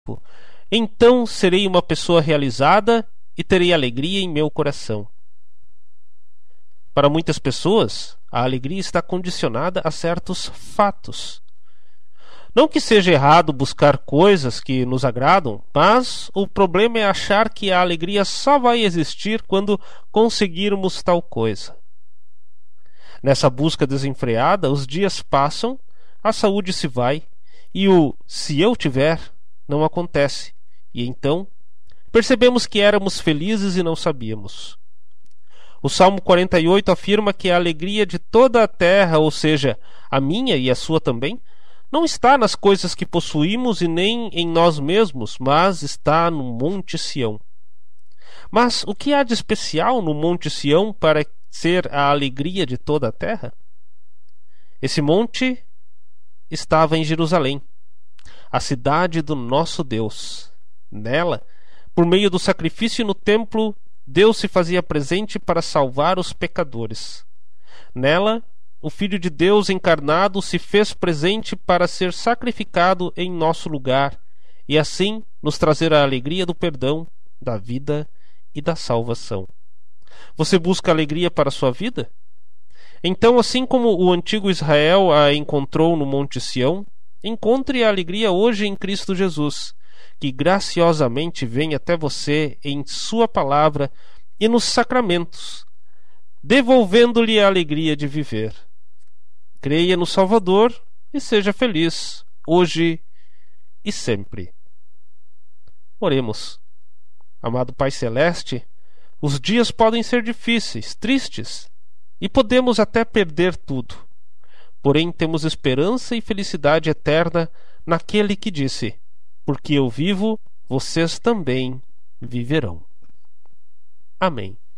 autêntico, então serei uma pessoa realizada e terei alegria em meu coração. Para muitas pessoas, a alegria está condicionada a certos fatos. Não que seja errado buscar coisas que nos agradam, mas o problema é achar que a alegria só vai existir quando conseguirmos tal coisa. Nessa busca desenfreada, os dias passam, a saúde se vai, e o "se eu tiver" não acontece, e então percebemos que éramos felizes e não sabíamos. O Salmo 48 afirma que a alegria de toda a terra, ou seja, a minha e a sua também, não está nas coisas que possuímos e nem em nós mesmos, mas está no Monte Sião. Mas o que há de especial no Monte Sião para ser a alegria de toda a terra? Esse monte estava em Jerusalém, a cidade do nosso Deus. Nela, por meio do sacrifício no templo, Deus se fazia presente para salvar os pecadores. Nela, o Filho de Deus encarnado se fez presente para ser sacrificado em nosso lugar e assim nos trazer a alegria do perdão, da vida e da salvação. Você busca alegria para a sua vida? Então, assim como o antigo Israel a encontrou no Monte Sião, encontre a alegria hoje em Cristo Jesus, que graciosamente vem até você em sua palavra e nos sacramentos, devolvendo-lhe a alegria de viver. Creia no Salvador e seja feliz, hoje e sempre. Oremos. Amado Pai Celeste, os dias podem ser difíceis, tristes, e podemos até perder tudo. Porém, temos esperança e felicidade eterna naquele que disse: porque eu vivo, vocês também viverão. Amém.